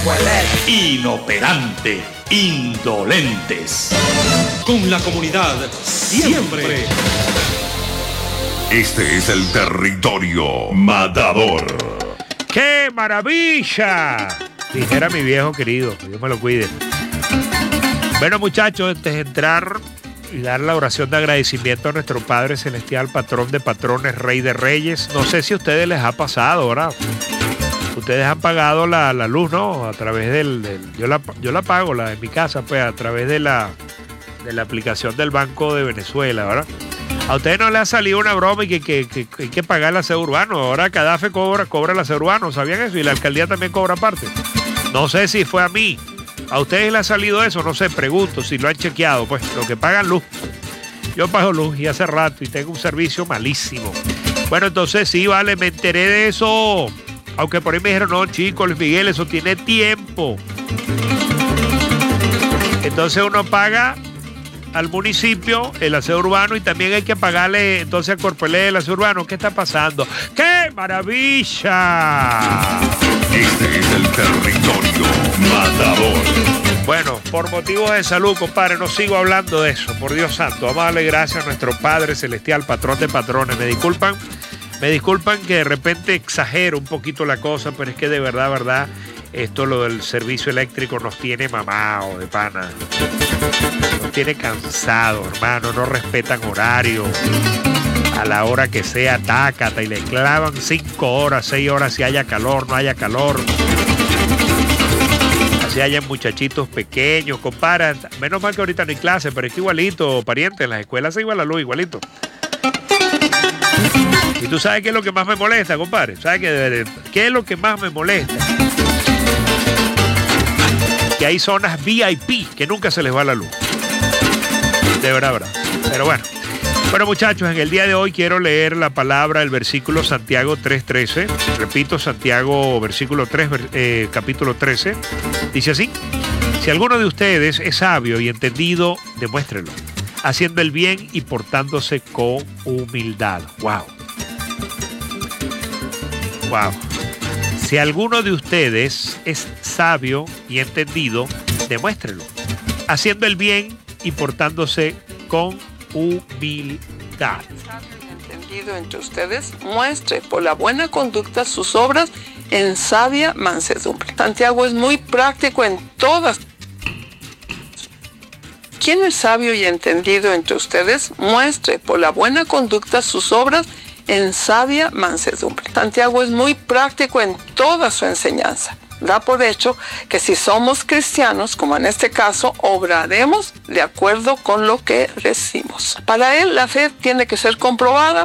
Inoperante, indolentes. Con la comunidad siempre. Este es el territorio matador. ¡Qué maravilla! Dijera mi viejo querido, que Dios me lo cuide. Bueno, muchachos, antes de entrar y dar la oración de agradecimiento a nuestro Padre Celestial, patrón de patrones, Rey de Reyes, no sé si a ustedes les ha pasado, ¿verdad? Ustedes han pagado la luz, ¿no? A través yo la pago en mi casa, pues, a través de la aplicación del Banco de Venezuela, ¿verdad? A ustedes no les ha salido una broma y que hay que pagar el aseo urbano. Ahora Cadafe cobra el aseo urbano, ¿sabían eso? Y la alcaldía también cobra aparte. No sé si fue a mí. ¿A ustedes les ha salido eso? No sé, pregunto si lo han chequeado. Pues lo que pagan luz. Yo pago luz y hace rato y tengo un servicio malísimo. Bueno, entonces sí, vale, me enteré de eso. Aunque por ahí me dijeron, no, chico, Luis Miguel, eso tiene tiempo. Entonces uno paga al municipio el aseo urbano y también hay que pagarle entonces a Corpelé el aseo urbano. ¿Qué está pasando? ¡Qué maravilla! Este es el territorio matador. Bueno, por motivos de salud, compadre, no sigo hablando de eso, por Dios santo. Vamos a darle gracias a nuestro Padre Celestial, patrón de patrones. Me disculpan que de repente exagero un poquito la cosa, pero es que de verdad, esto lo del servicio eléctrico nos tiene mamado de pana. Nos tiene cansado, hermano, no respetan horario. A la hora que sea, tácata, y le clavan 5 horas, 6 horas, si haya calor, no haya calor. Así hayan muchachitos pequeños, compadre. Menos mal que ahorita no hay clase, pero es que igualito, pariente, en las escuelas se igual la luz, igualito. Y tú sabes qué es lo que más me molesta, compadre. ¿Sabes qué es lo que más me molesta? Que hay zonas VIP que nunca se les va la luz. De verdad. Pero bueno. Bueno, muchachos, en el día de hoy quiero leer la palabra, el versículo Santiago 3:13. Repito, Santiago versículo 3, capítulo 13. Dice así: si alguno de ustedes es sabio y entendido, demuéstrelo, haciendo el bien y portándose con humildad. Wow. Si alguno de ustedes es sabio y entendido, demuéstrelo, haciendo el bien y portándose con humildad. Sabio y entendido entre ustedes, muestre por la buena conducta sus obras en sabia mansedumbre. Santiago es muy práctico en todas. ¿Quién es sabio y entendido entre ustedes? Muestre por la buena conducta sus obras en sabia mansedumbre. Santiago es muy práctico en toda su enseñanza. Da por hecho que si somos cristianos, como en este caso, obraremos de acuerdo con lo que decimos. Para él, la fe tiene que ser comprobada